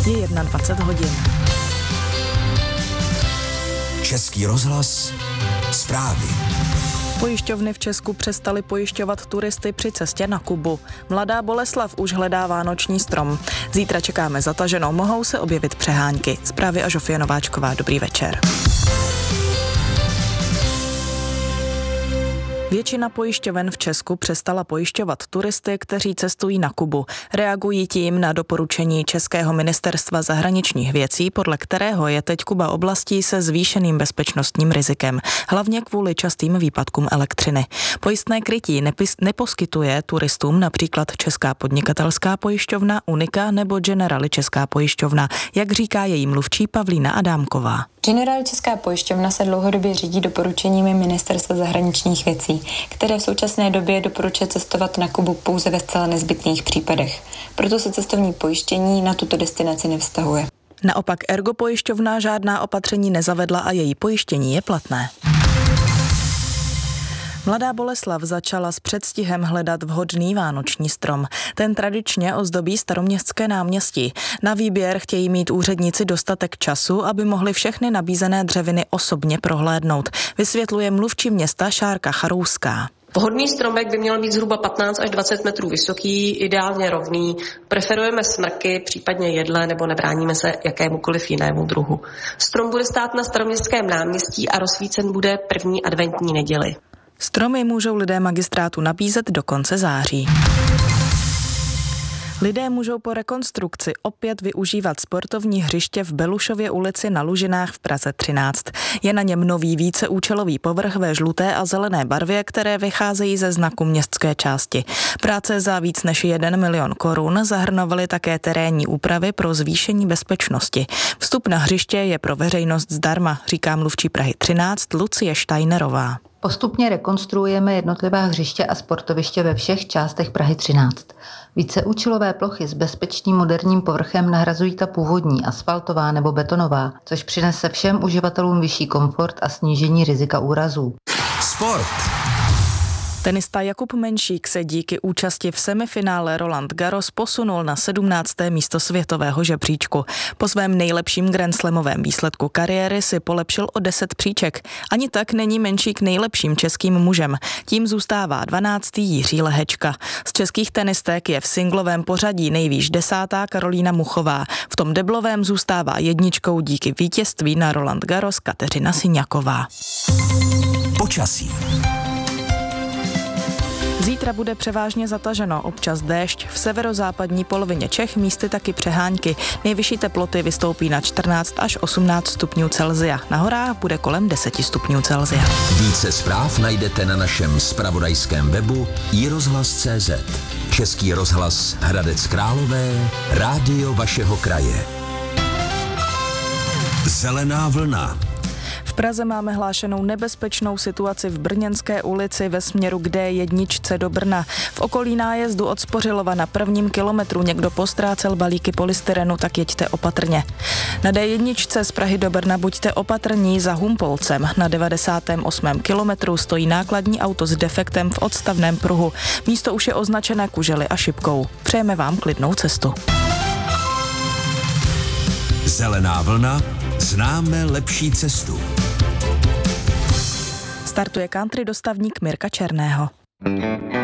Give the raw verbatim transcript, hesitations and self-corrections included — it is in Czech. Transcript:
Je dvacet jedna hodin. Český rozhlas, zprávy. Pojišťovny v Česku přestaly pojišťovat turisty při cestě na Kubu. Mladá Boleslav už hledá vánoční strom. Zítra čekáme zataženo, mohou se objevit přehánky. Zprávy a Žofie Nováčková, dobrý večer. Většina pojišťoven v Česku přestala pojišťovat turisty, kteří cestují na Kubu. Reagují tím na doporučení Českého ministerstva zahraničních věcí, podle kterého je teď Kuba oblastí se zvýšeným bezpečnostním rizikem, hlavně kvůli častým výpadkům elektřiny. Pojistné krytí nepis, neposkytuje turistům například Česká podnikatelská pojišťovna, Unika nebo Generali Česká pojišťovna, jak říká její mluvčí Pavlína Adámková. Generali Česká pojišťovna se dlouhodobě řídí doporučeními Ministerstva zahraničních věcí, které v současné době doporučuje cestovat na Kubu pouze ve zcela nezbytných případech. Proto se cestovní pojištění na tuto destinaci nevztahuje. Naopak Ergo pojišťovna žádná opatření nezavedla a její pojištění je platné. Mladá Boleslav začala s předstihem hledat vhodný vánoční strom. Ten tradičně ozdobí Staroměstské náměstí. Na výběr chtějí mít úředníci dostatek času, aby mohli všechny nabízené dřeviny osobně prohlédnout, vysvětluje mluvčí města Šárka Charouská. Vhodný stromek by měl být zhruba patnáct až dvacet metrů vysoký, ideálně rovný. Preferujeme smrky, případně jedle, nebo nebráníme se jakémukoliv jinému druhu. Strom bude stát na Staroměstském náměstí a rozsvícen bude první adventní neděli. Stromy můžou lidé magistrátu nabízet do konce září. Lidé můžou po rekonstrukci opět využívat sportovní hřiště v Belušově ulici na Lužinách v Praze třináct. Je na něm nový víceúčelový povrch ve žluté a zelené barvě, které vycházejí ze znaku městské části. Práce za víc než jeden milion korun zahrnovaly také terénní úpravy pro zvýšení bezpečnosti. Vstup na hřiště je pro veřejnost zdarma, říká mluvčí Prahy třináct Lucie Štajnerová. Postupně rekonstruujeme jednotlivá hřiště a sportoviště ve všech částech Prahy třináct. Víceúčelové plochy s bezpečným moderním povrchem nahrazují ta původní, asfaltová nebo betonová, což přinese všem uživatelům vyšší komfort a snížení rizika úrazů. Sport. Tenista Jakub Menšík se díky účasti v semifinále Roland Garros posunul na sedmnácté místo světového žebříčku. Po svém nejlepším grandslamovém výsledku kariéry si polepšil o deset příček. Ani tak není Menšík nejlepším českým mužem. Tím zůstává dvanáctý Jiří Lehečka. Z českých tenistek je v singlovém pořadí nejvýš desátá Karolína Muchová. V tom deblovém zůstává jedničkou díky vítězství na Roland Garros Kateřina Syňaková. Počasí. Zítra bude převážně zataženo, občas déšť, v severozápadní polovině Čech místy taky přehánky. Nejvyšší teploty vystoupí na čtrnáct až osmnáct stupňů Celsia. Na horách bude kolem deset stupňů Celsia. Více zpráv najdete na našem zpravodajském webu i rozhlas tečka cé zet. Český rozhlas Hradec Králové, rádio vašeho kraje. Zelená vlna. V Praze máme hlášenou nebezpečnou situaci v Brněnské ulici ve směru k dé jedna do Brna. V okolí nájezdu od Spořilova na prvním kilometru někdo postrácel balíky polystyrenu, tak jeďte opatrně. Na dé jedna z Prahy do Brna buďte opatrní za Humpolcem. Na devadesátém osmém kilometru stojí nákladní auto s defektem v odstavném pruhu. Místo už je označené kužely a šipkou. Přejeme vám klidnou cestu. Zelená vlna. Známe lepší cestu. Startuje country dostavník Mirka Černého.